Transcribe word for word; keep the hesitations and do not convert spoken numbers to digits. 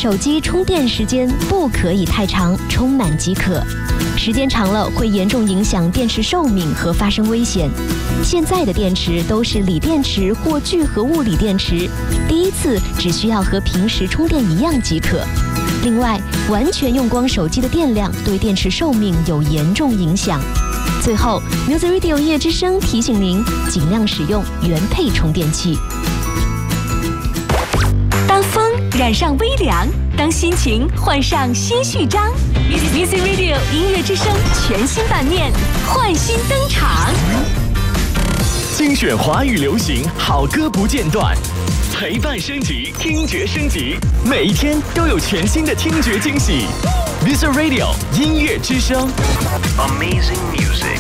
手机充电时间不可以太长，充满即可。时间长了会严重影响电池寿命和发生危险。现在的电池都是锂电池或聚合物锂电池，第一次只需要和平时充电一样即可。另外，完全用光手机的电量对电池寿命有严重影响。最后 ，Music Radio 音乐之声提醒您，尽量使用原配充电器。 当风染上微凉，当心情换上新序章 ，Music Radio 音乐之声全新版面焕新登场。 精选华语流行好歌不间断，陪伴升级，听觉升级，每一天都有全新的听觉惊喜。Music Radio 音乐之声 ，Amazing Music。